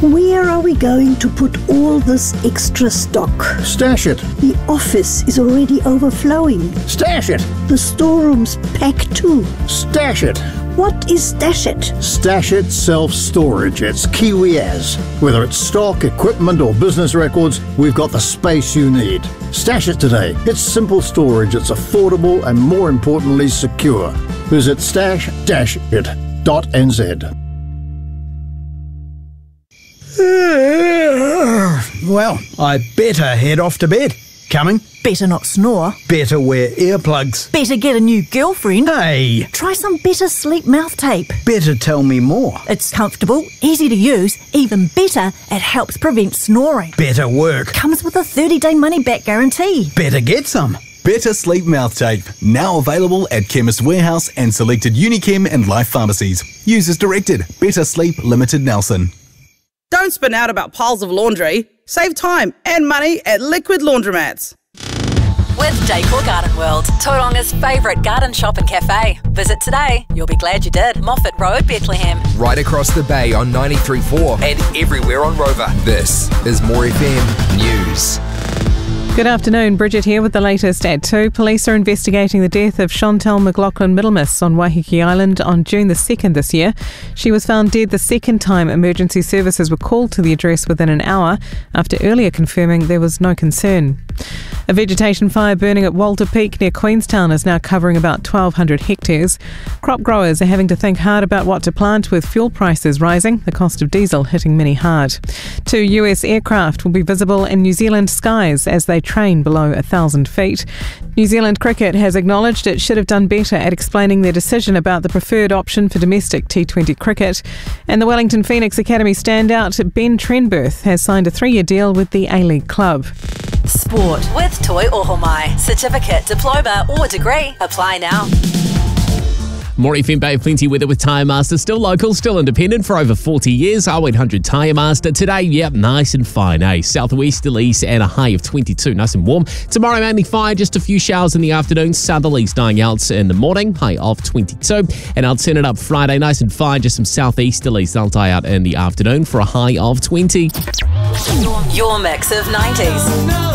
Where are we going to put all this extra stock? Stash it. The office is already overflowing. Stash it. The storeroom's packed too. Stash it. What is Stash It? Stash It Self-Storage. It's Kiwi as. Whether it's stock, equipment or business records, we've got the space you need. Stash It today. It's simple storage, it's affordable and more importantly secure. Visit stash-it.nz. Well, I better head off to bed. Coming? Better not snore. Better wear earplugs. Better get a new girlfriend. Hey! Try some Better Sleep mouth tape. Better tell me more. It's comfortable, easy to use, even better, it helps prevent snoring. Better work. Comes with a 30-day money-back guarantee. Better get some. Better Sleep Mouth Tape, now available at Chemist Warehouse and selected Unichem and Life pharmacies. Use as directed. Better Sleep Limited Nelson. Don't spin out about piles of laundry. Save time and money at Liquid Laundromats. With Decor Garden World, Tauranga's favourite garden shop and cafe. Visit today. You'll be glad you did. Moffat Road, Bethlehem. Right across the bay on 93.4 and everywhere on Rover. This is More FM News. Good afternoon, Bridget here with the latest at 2. Police are investigating the death of Chantal McLaughlin Middlemiss on Waiheke Island on June the 2nd this year. She was found dead the second time emergency services were called to the address within an hour after earlier confirming there was no concern. A vegetation fire burning at Walter Peak near Queenstown is now covering about 1,200 hectares. Crop growers are having to think hard about what to plant with fuel prices rising, the cost of diesel hitting many hard. 2 US aircraft will be visible in New Zealand skies as they train below 1,000 feet. New Zealand Cricket has acknowledged it should have done better at explaining their decision about the preferred option for domestic T20 cricket. And the Wellington Phoenix Academy standout Ben Trenberth has signed a 3-year deal with the A-League club. Sport with Toi Ohomai. Certificate, diploma or degree. Apply now. More FM Bay plenty weather with Tyre Master. Still local, still independent for over 40 years. 0800 Tyre Master. Today, yep, nice and fine, eh? Southwesterlies and a high of 22. Nice and warm. Tomorrow, mainly fine. Just a few showers in the afternoon. Southerlies dying out in the morning. High of 22. And I'll turn it up Friday. Nice and fine. Just some southeasterlies. They'll die out in the afternoon for a high of 20. Your mix of 90s.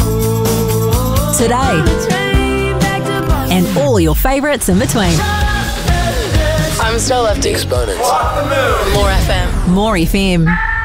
Today. And all your favourites in between. I'm still lefty. Exponents. More FM. More FM.